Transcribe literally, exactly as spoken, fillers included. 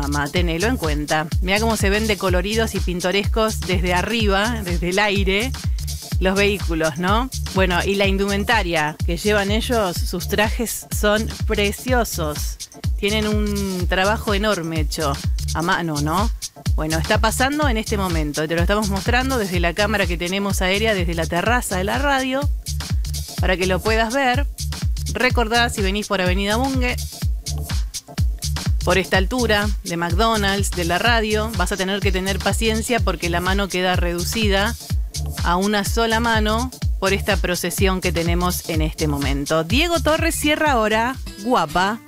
mamá, tenelo en cuenta. Mirá cómo se ven de coloridos y pintorescos desde arriba, desde el aire, los vehículos, ¿no? Bueno, y la indumentaria que llevan ellos, sus trajes son preciosos. Tienen un trabajo enorme hecho a mano, ¿no? Bueno, está pasando en este momento. Te lo estamos mostrando desde la cámara que tenemos aérea, desde la terraza de la radio, para que lo puedas ver. Recordá, si venís por Avenida Bunge, por esta altura de McDonald's, de la radio, vas a tener que tener paciencia porque la mano queda reducida a una sola mano por esta procesión que tenemos en este momento. Diego Torres cierra ahora, guapa.